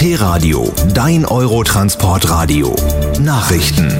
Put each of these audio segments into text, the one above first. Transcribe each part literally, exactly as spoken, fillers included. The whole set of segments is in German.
T-Radio, dein Eurotransportradio. Nachrichten.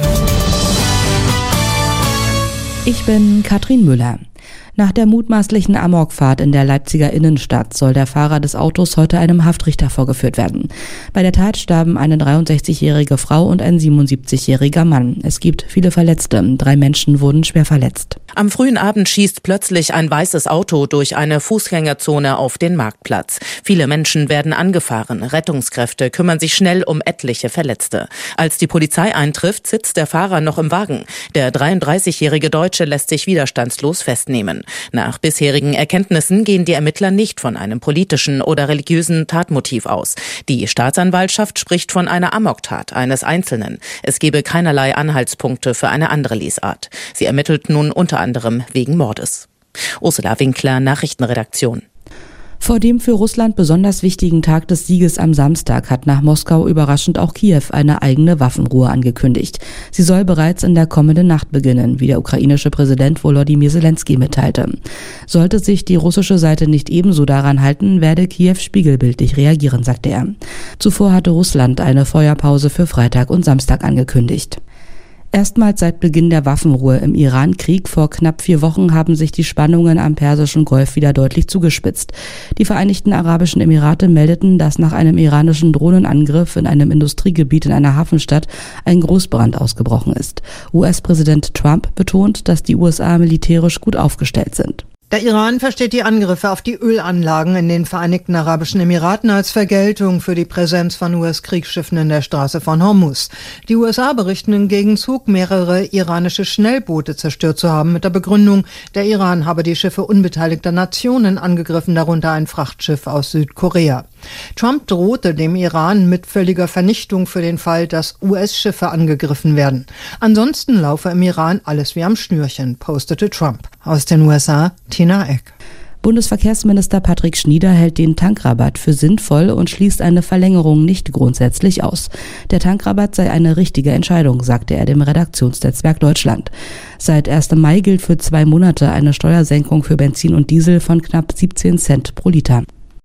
Ich bin Katrin Müller. Nach der mutmaßlichen Amokfahrt in der Leipziger Innenstadt soll der Fahrer des Autos heute einem Haftrichter vorgeführt werden. Bei der Tat starben eine dreiundsechzigjährige Frau und ein siebenundsiebzigjähriger Mann. Es gibt viele Verletzte. Drei Menschen wurden schwer verletzt. Am frühen Abend schießt plötzlich ein weißes Auto durch eine Fußgängerzone auf den Marktplatz. Viele Menschen werden angefahren. Rettungskräfte kümmern sich schnell um etliche Verletzte. Als die Polizei eintrifft, sitzt der Fahrer noch im Wagen. Der dreiunddreißigjährige Deutsche lässt sich widerstandslos festnehmen. Nach bisherigen Erkenntnissen gehen die Ermittler nicht von einem politischen oder religiösen Tatmotiv aus. Die Staatsanwaltschaft spricht von einer Amoktat eines Einzelnen. Es gebe keinerlei Anhaltspunkte für eine andere Lesart. Sie ermittelt nun unter anderem wegen Mordes. Ursula Winkler, Nachrichtenredaktion. Vor dem für Russland besonders wichtigen Tag des Sieges am Samstag hat nach Moskau überraschend auch Kiew eine eigene Waffenruhe angekündigt. Sie soll bereits in der kommenden Nacht beginnen, wie der ukrainische Präsident Volodymyr Zelensky mitteilte. Sollte sich die russische Seite nicht ebenso daran halten, werde Kiew spiegelbildlich reagieren, sagte er. Zuvor hatte Russland eine Feuerpause für Freitag und Samstag angekündigt. Erstmals seit Beginn der Waffenruhe im Iran-Krieg vor knapp vier Wochen haben sich die Spannungen am Persischen Golf wieder deutlich zugespitzt. Die Vereinigten Arabischen Emirate meldeten, dass nach einem iranischen Drohnenangriff in einem Industriegebiet in einer Hafenstadt ein Großbrand ausgebrochen ist. U S-Präsident Trump betont, dass die U S A militärisch gut aufgestellt sind. Der Iran versteht die Angriffe auf die Ölanlagen in den Vereinigten Arabischen Emiraten als Vergeltung für die Präsenz von U S-Kriegsschiffen in der Straße von Hormuz. Die U S A berichten im Gegenzug, mehrere iranische Schnellboote zerstört zu haben, mit der Begründung, der Iran habe die Schiffe unbeteiligter Nationen angegriffen, darunter ein Frachtschiff aus Südkorea. Trump drohte dem Iran mit völliger Vernichtung für den Fall, dass U S-Schiffe angegriffen werden. Ansonsten laufe im Iran alles wie am Schnürchen, postete Trump. Aus den U S A, Tina Eck. Bundesverkehrsminister Patrick Schnieder hält den Tankrabatt für sinnvoll und schließt eine Verlängerung nicht grundsätzlich aus. Der Tankrabatt sei eine richtige Entscheidung, sagte er dem Redaktionsnetzwerk Deutschland. Seit ersten Mai gilt für zwei Monate eine Steuersenkung für Benzin und Diesel von knapp siebzehn Cent pro Liter.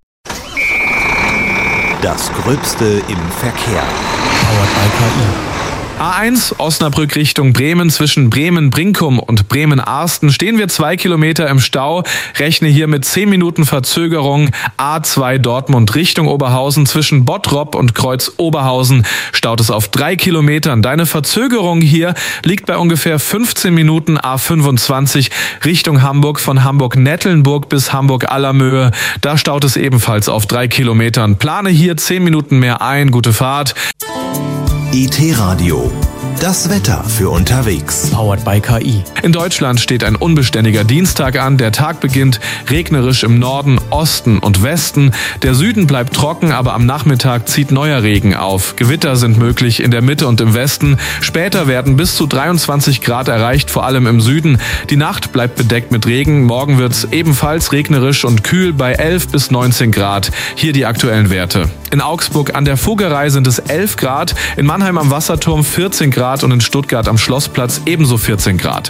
Das Gröbste im Verkehr. Powered by K I. A eins Osnabrück Richtung Bremen. Zwischen Bremen-Brinkum und Bremen-Arsten stehen wir zwei Kilometer im Stau. Rechne hier mit zehn Minuten Verzögerung. A zwei Dortmund Richtung Oberhausen. Zwischen Bottrop und Kreuz Oberhausen staut es auf drei Kilometern. Deine Verzögerung hier liegt bei ungefähr fünfzehn Minuten. A fünfundzwanzig Richtung Hamburg von Hamburg-Nettlenburg bis Hamburg-Allermöhe. Da staut es ebenfalls auf drei Kilometern. Plane hier zehn Minuten mehr ein. Gute Fahrt. I T-Radio. Das Wetter für unterwegs. Powered by K I. In Deutschland steht ein unbeständiger Dienstag an. Der Tag beginnt regnerisch im Norden, Osten und Westen. Der Süden bleibt trocken, aber am Nachmittag zieht neuer Regen auf. Gewitter sind möglich in der Mitte und im Westen. Später werden bis zu dreiundzwanzig Grad erreicht, vor allem im Süden. Die Nacht bleibt bedeckt mit Regen. Morgen wird es ebenfalls regnerisch und kühl bei elf bis neunzehn Grad. Hier die aktuellen Werte. In Augsburg an der Fuggerei sind es elf Grad, in Mannheim am Wasserturm vierzehn Grad und in Stuttgart am Schlossplatz ebenso vierzehn Grad.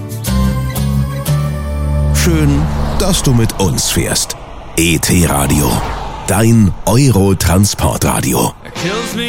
Schön, dass du mit uns fährst. E T-Radio, dein Eurotransportradio.